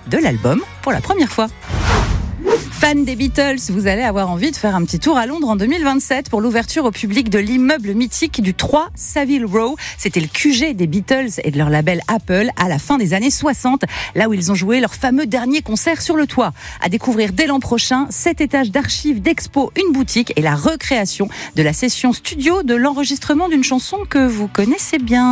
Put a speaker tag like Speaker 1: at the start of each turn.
Speaker 1: de l'album pour la première fois. Fan des Beatles, vous allez avoir envie de faire un petit tour à Londres en 2027 pour l'ouverture au public de l'immeuble mythique du 3 Savile Row. C'était le QG des Beatles et de leur label Apple à la fin des années 60, là où ils ont joué leur fameux dernier concert sur le toit. À découvrir dès l'an prochain, 7 étages d'archives, d'expos, une boutique et la recréation de la session studio de l'enregistrement d'une chanson que vous connaissez bien.